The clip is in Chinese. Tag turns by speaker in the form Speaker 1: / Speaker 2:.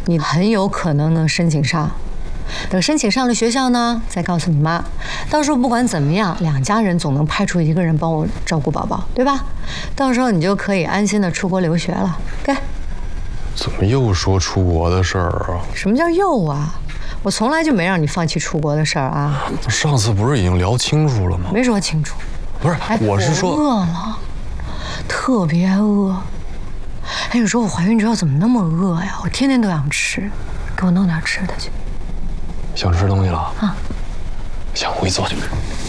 Speaker 1: 你很有可能能申请上。等申请上了学校呢，再告诉你妈。到时候不管怎么样，2家人总能派出一个人帮我照顾宝宝，对吧？到时候你就可以安心的出国留学了。给。
Speaker 2: 怎么又说出国的事儿啊？
Speaker 1: 什么叫又啊？我从来就没让你放弃出国的事儿啊。
Speaker 2: 上次不是已经聊清楚了吗？
Speaker 1: 没说清楚。
Speaker 2: 不是，我是说
Speaker 1: 饿了，特别饿。哎，你说我怀孕之后怎么那么饿呀？我天天都想吃，给我弄点吃的去。
Speaker 2: 想吃东西了
Speaker 1: 啊？
Speaker 2: 想回去做去。